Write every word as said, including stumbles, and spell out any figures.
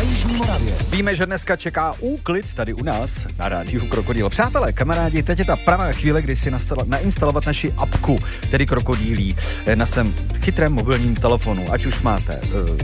Jižní Moravě. Víme, že dneska čeká úklid tady u nás na rádiu Krokodýl. Přátelé, kamarádi, teď je ta pravá chvíle, kdy si nastala, nainstalovat naši apku, tedy Krokodýlí, na svém chytrém mobilním telefonu, ať už máte uh,